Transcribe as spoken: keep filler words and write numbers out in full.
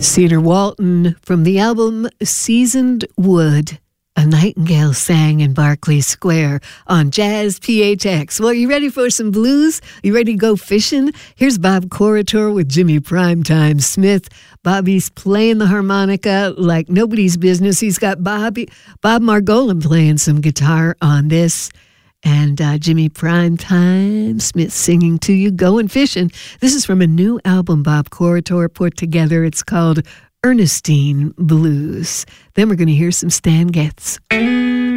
Cedar Walton from the album Seasoned Wood. A nightingale sang in Berkeley Square on Jazz P H X. Well, you ready for some blues? You ready to go fishing? Here's Bob Corritore with Jimmy Primetime Smith. Bobby's playing the harmonica like nobody's business. He's got Bobby, Bob Margolin playing some guitar on this. And uh, Jimmy Primetime Smith singing to you, going fishing. This is from a new album Bob Corritore put together. It's called Ernestine Blues. Then we're going to hear some Stan Getz.